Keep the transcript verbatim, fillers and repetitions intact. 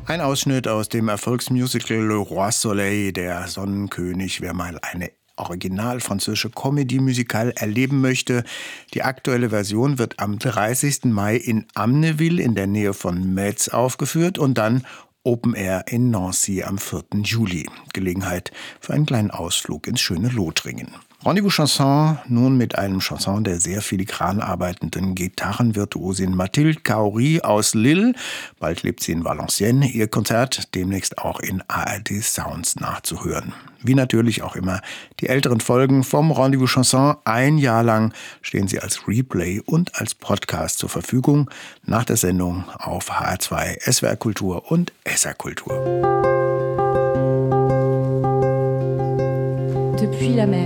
Ein Ausschnitt aus dem Erfolgsmusical Le Roi Soleil, der Sonnenkönig. Wer mal eine original französische Comédie-Musicale erleben möchte. Die aktuelle Version wird am dreißigsten Mai in Amneville in der Nähe von Metz aufgeführt und dann Open Air in Nancy am vierten Juli. Gelegenheit für einen kleinen Ausflug ins schöne Lothringen. Rendez-vous Chanson nun mit einem Chanson der sehr filigran arbeitenden Gitarrenvirtuosin Mathilde Kaori aus Lille. Bald lebt sie in Valenciennes. Ihr Konzert demnächst auch in A R D Sounds nachzuhören. Wie natürlich auch immer die älteren Folgen vom Rendez-vous Chanson. Ein Jahr lang stehen sie als Replay und als Podcast zur Verfügung. Nach der Sendung auf H R zwei, S W R Kultur und S R Kultur. Depuis la mer.